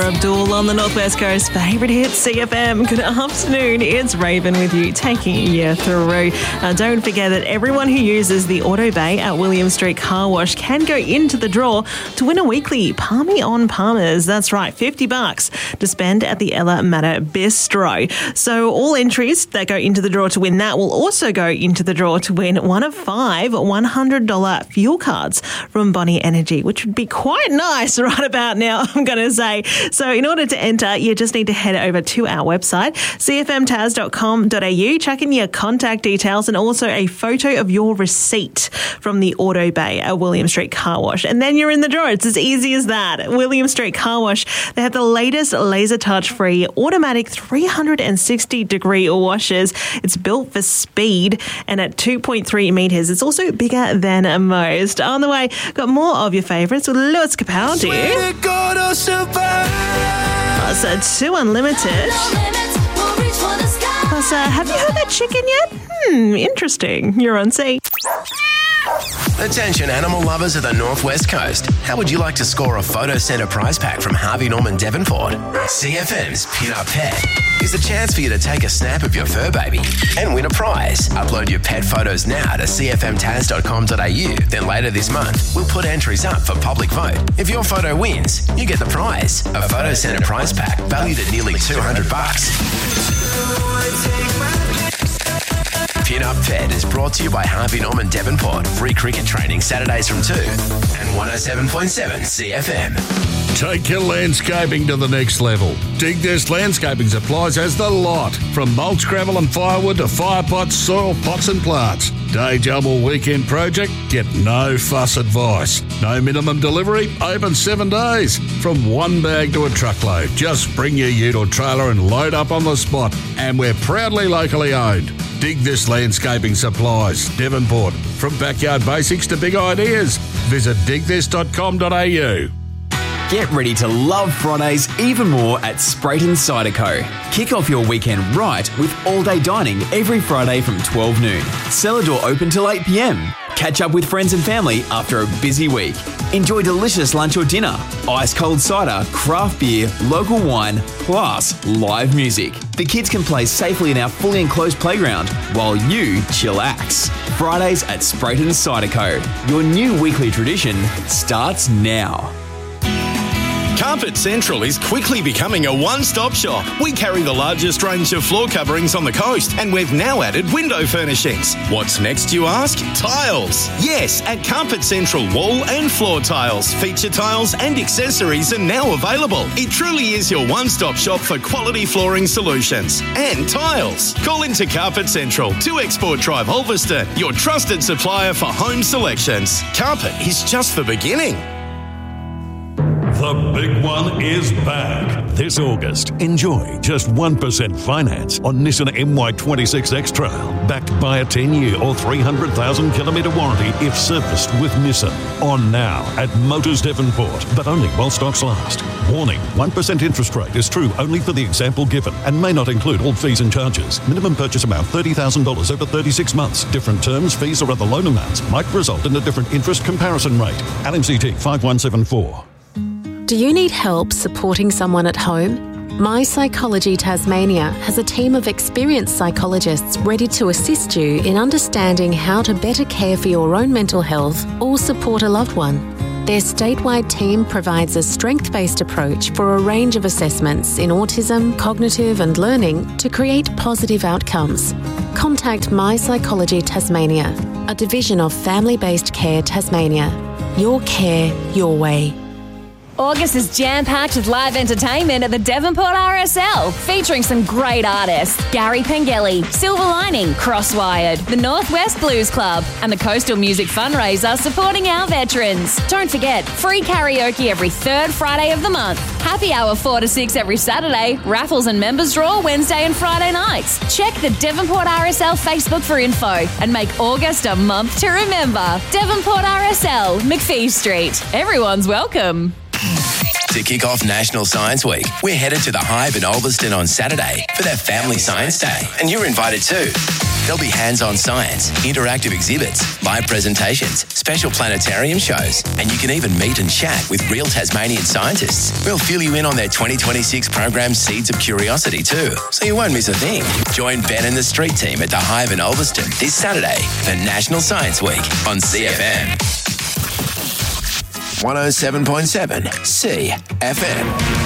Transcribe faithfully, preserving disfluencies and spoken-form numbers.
Abdul on the Northwest Coast. Favourite hit C F M. Good afternoon. It's Raven with you, taking you through. Uh, don't forget that everyone who uses the Auto Bay at William Street Car Wash can go into the draw to win a weekly Palmy on Palmers. That's right, fifty bucks to spend at the Ella Matter Bistro. So all entries that go into the draw to win that will also go into the draw to win one of five one hundred dollars fuel cards from Bonnie Energy, which would be quite nice right about now, I'm going to say. So in order to enter, you just need to head over to our website, c f m tas dot com dot a u, chuck in your contact details and also a photo of your receipt from the Auto Bay at William Street Car Wash. And then you're in the draw. It's as easy as that. William Street Car Wash, they have the latest laser touch-free automatic three hundred sixty degree washers. It's built for speed and at two point three metres. It's also bigger than most. On the way, got more of your favourites with Lewis Capaldi. Plus, uh, two Unlimited. Plus, uh, have you heard that chicken yet? Hmm, interesting. You're on C. Attention animal lovers of the Northwest Coast. How would you like to score a Photo Centre prize pack from Harvey Norman Devonport? C F M's Pin Up Pet is a chance for you to take a snap of your fur baby and win a prize. Upload your pet photos now to c f m tas dot com dot a u. Then later this month, we'll put entries up for public vote. If your photo wins, you get the prize. A Photo Centre prize pack valued at nearly two hundred bucks. Pin Up Pet is brought to you by Harvey Norman Devonport. Free cricket training Saturdays from two and one oh seven point seven C F M. Take your landscaping to the next level. Dig This Landscaping Supplies has the lot. From mulch, gravel and firewood to fire pots, soil pots and plants. Day job or weekend project? Get no fuss advice. No minimum delivery? Open seven days. From one bag to a truckload. Just bring your ute or trailer and load up on the spot. And we're proudly locally owned. Dig This Landscaping Supplies, Devonport. From backyard basics to big ideas. Visit dig this dot com dot a u. Get ready to love Fridays even more at Sprayton Cider Co. Kick off your weekend right with all-day dining every Friday from twelve noon. Cellar door open till eight p m. Catch up with friends and family after a busy week. Enjoy delicious lunch or dinner, ice-cold cider, craft beer, local wine, plus live music. The kids can play safely in our fully enclosed playground while you chillax. Fridays at Sprayton Cider Co. Your new weekly tradition starts now. Carpet Central is quickly becoming a one-stop shop. We carry the largest range of floor coverings on the coast, and we've now added window furnishings. What's next, you ask? Tiles. Yes, at Carpet Central, wall and floor tiles, feature tiles and accessories are now available. It truly is your one-stop shop for quality flooring solutions and tiles. Call into Carpet Central, two Export Drive, Ulverston, your trusted supplier for home selections. Carpet is just the beginning. The big one is back. This August, enjoy just one percent finance on Nissan M Y twenty-six X-Trail, backed by a ten-year or three hundred thousand kilometre warranty if serviced with Nissan. On now at Motors Devonport, but only while stocks last. Warning, one percent interest rate is true only for the example given and may not include all fees and charges. Minimum purchase amount thirty thousand dollars over thirty-six months. Different terms, fees or other loan amounts might result in a different interest comparison rate. L M C T five one seven four. Do you need help supporting someone at home? My Psychology Tasmania has a team of experienced psychologists ready to assist you in understanding how to better care for your own mental health or support a loved one. Their statewide team provides a strength-based approach for a range of assessments in autism, cognitive and learning to create positive outcomes. Contact My Psychology Tasmania, a division of Family-Based Care Tasmania. Your care, your way. August is jam-packed with live entertainment at the Devonport R S L, featuring some great artists. Gary Pengelly, Silver Lining, Crosswired, the Northwest Blues Club, and the Coastal Music Fundraiser supporting our veterans. Don't forget, free karaoke every third Friday of the month. Happy hour four to six every Saturday. Raffles and members draw Wednesday and Friday nights. Check the Devonport R S L Facebook for info and make August a month to remember. Devonport R S L, McPhee Street. Everyone's welcome. To kick off National Science Week, we're headed to the Hive in Ulverston on Saturday for their Family Science Day, and you're invited too. There'll be hands-on science, interactive exhibits, live presentations, special planetarium shows, and you can even meet and chat with real Tasmanian scientists. We'll fill you in on their twenty twenty-six program Seeds of Curiosity too, so you won't miss a thing. Join Ben and the street team at the Hive in Ulverston this Saturday for National Science Week on C F M. one oh seven point seven C F M.